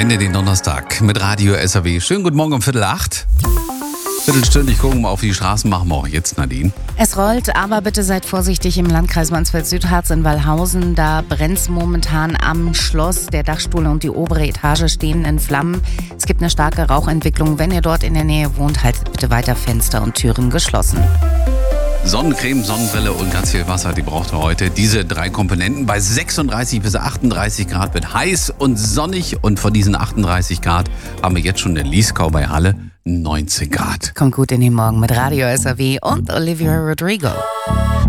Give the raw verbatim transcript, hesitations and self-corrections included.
Ende den Donnerstag mit Radio S R W. Schönen guten Morgen um Viertel acht. Viertelstündig gucken wir auf die Straßen, machen wir auch jetzt, Nadine. Es rollt, aber bitte seid vorsichtig im Landkreis Mansfeld-Südharz in Wallhausen. Da brennt es momentan am Schloss. Der Dachstuhl und die obere Etage stehen in Flammen. Es gibt eine starke Rauchentwicklung. Wenn ihr dort in der Nähe wohnt, haltet bitte weiter Fenster und Türen geschlossen. Sonnencreme, Sonnenbrille und ganz viel Wasser, die braucht ihr heute. Diese drei Komponenten bei sechsunddreißig bis achtunddreißig Grad wird heiß und sonnig. Und von diesen achtunddreißig Grad haben wir jetzt schon in Lieskau bei Halle neunzehn Grad. Kommt gut in den Morgen mit Radio S R W und Olivia Rodrigo.